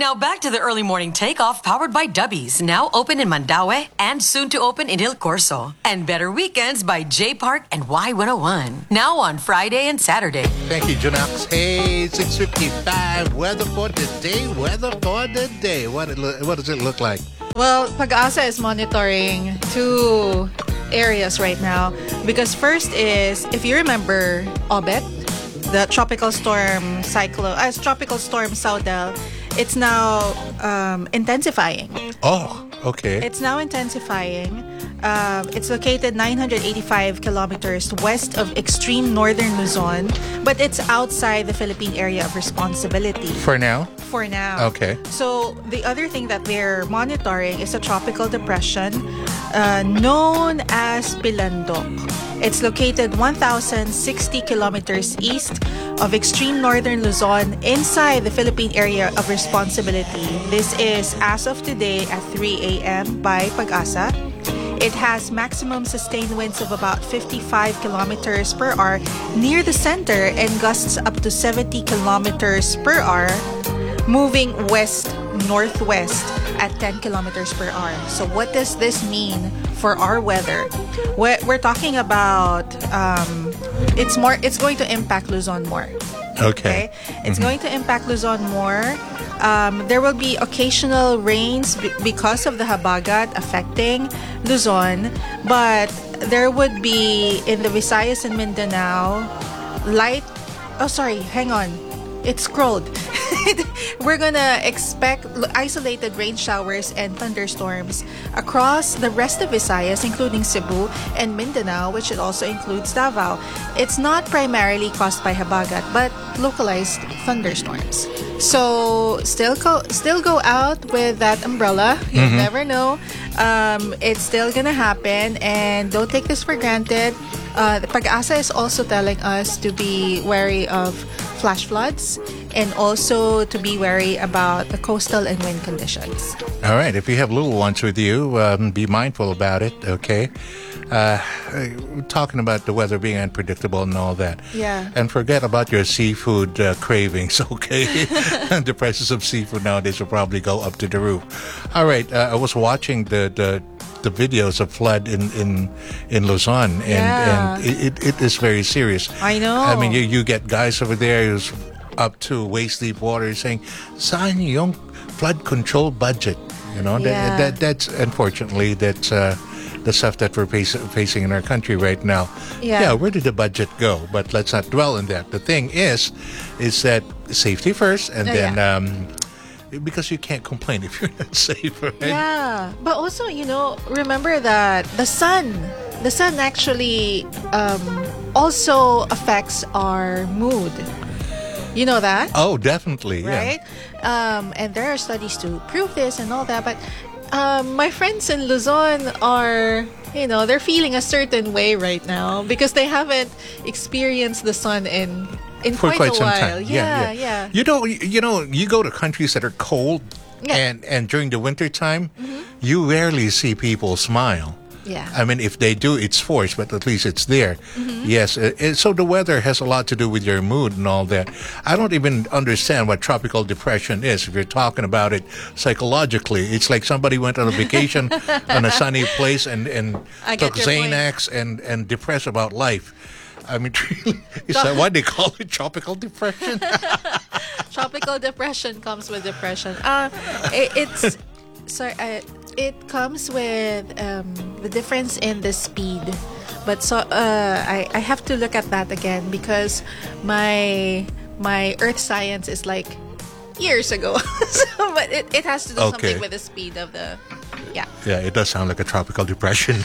Now back to the early morning takeoff powered by Dubbies. Now open in Mandaue and soon to open in Il Corso. And Better Weekends by J Park and Y101. Now on Friday and Saturday. Thank you, Janax. Hey, 6:55. Weather for today. What does it look like? Well, Pag-asa is monitoring two areas right now. Because first is, if you remember Obet, the tropical storm Saudel, it's now intensifying. Oh, okay. It's now intensifying. It's located 985 kilometers west of extreme northern Luzon, but it's outside the Philippine area of responsibility. For now? For now. Okay. So the other thing that they're monitoring is a tropical depression known as Pilandok. It's located 1,060 kilometers east of extreme northern Luzon inside the Philippine area of responsibility. This is as of today at 3 a.m. by Pag-asa. It has maximum sustained winds of about 55 kilometers per hour near the center and gusts up to 70 kilometers per hour, moving west-northwest at 10 kilometers per hour. So what does this mean for our weather? We're talking about it's going to impact Luzon more. Okay. It's going to impact Luzon more. There will be occasional rains because of the habagat affecting Luzon, but there would be in the Visayas and Mindanao it scrolled. We're gonna expect isolated rain showers and thunderstorms across the rest of Visayas, including Cebu and Mindanao, which it also includes Davao. It's not primarily caused by habagat, but localized thunderstorms. So still go out with that umbrella. You'll never know. It's still gonna happen, and don't take this for granted. The Pag-asa is also telling us to be wary of flash floods and also to be wary about the coastal and wind conditions. All right. If you have little ones with you, be mindful about it, okay? Talking about the weather being unpredictable and all that. Yeah. And forget about your seafood cravings, okay? The prices of seafood nowadays will probably go up to the roof. All right. I was watching the videos of flood in Luzon, and it is very serious. I know. I mean, you get guys over there who's up to waist deep water saying, "Saan yung flood control budget?" You know, that's unfortunately that's the stuff that we're facing in our country right now. Yeah, where did the budget go? But let's not dwell on that. The thing is that safety first, and then. Because you can't complain if you're not safe, right? Yeah, but also, remember that the sun actually also affects our mood. You know that? Oh, definitely, right? Yeah. And there are studies to prove this and all that, but my friends in Luzon are, they're feeling a certain way right now because they haven't experienced the sun for quite a some while. time. Yeah. You go to countries that are cold, and during the winter time, you rarely see people smile. Yeah. I mean, if they do, it's forced, but at least it's there. Yes. So the weather has a lot to do with your mood and all that. I don't even understand what tropical depression is. If you're talking about it psychologically, it's like somebody went on a vacation on a sunny place and took Xanax and depressed about life. I mean, really, is that why they call it tropical depression? Tropical depression comes with depression. It comes with the difference in the speed. But I have to look at that again because my earth science is like years ago. But it has to do something with the speed of the... Yeah. Yeah, it does sound like a tropical depression.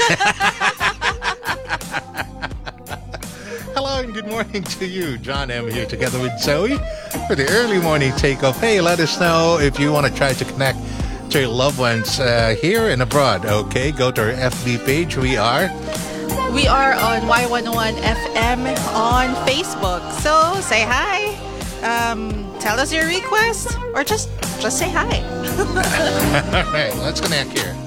Hello and good morning to you. John M. here together with Zoe for the early morning takeoff. Hey, let us know if you want to try to connect to your loved ones here and abroad. Okay, go to our FB page. We are on Y101 FM on Facebook. So say hi. Tell us your request or just say hi. All right, let's connect here.